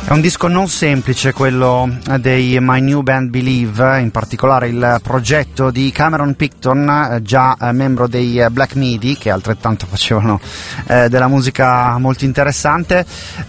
È un disco non semplice quello dei My New Band Believe, in particolare il progetto di Cameron Picton, già membro dei Black Midi, che altrettanto facevano della musica molto interessante,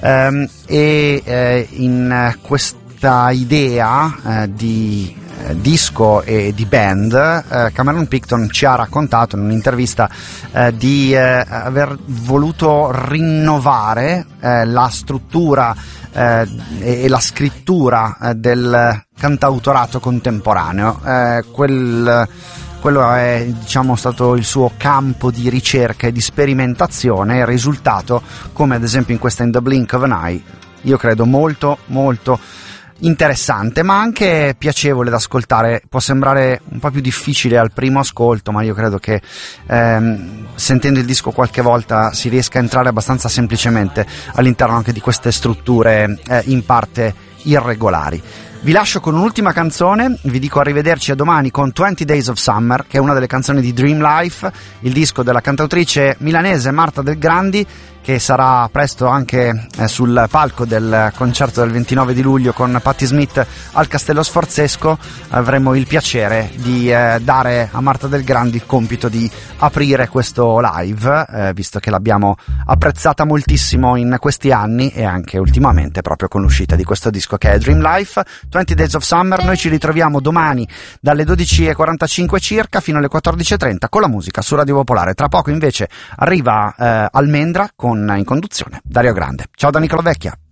e in questa idea di disco e di band, Cameron Picton ci ha raccontato in un'intervista di aver voluto rinnovare la struttura e la scrittura del cantautorato contemporaneo. Quello è, diciamo, stato il suo campo di ricerca e di sperimentazione. Il risultato, come ad esempio in questa In the Blink of an Eye, io credo molto molto interessante, ma anche piacevole da ascoltare. Può sembrare un po' più difficile al primo ascolto, ma io credo che sentendo il disco qualche volta si riesca a entrare abbastanza semplicemente all'interno anche di queste strutture in parte irregolari. Vi lascio con un'ultima canzone, vi dico arrivederci a domani con 20 Days of Summer, che è una delle canzoni di Dream Life, il disco della cantautrice milanese Marta Del Grandi, che sarà presto anche sul palco del concerto del 29 di luglio con Patti Smith al Castello Sforzesco. Avremo il piacere di dare a Marta Del Grandi il compito di aprire questo live, visto che l'abbiamo apprezzata moltissimo in questi anni e anche ultimamente proprio con l'uscita di questo disco che è Dream Life, 20 Days of Summer. Noi ci ritroviamo domani dalle 12.45 circa fino alle 14.30 con la musica su Radio Popolare. Tra poco invece arriva Almendra in conduzione Dario Grande. Ciao da Nicola Vecchia.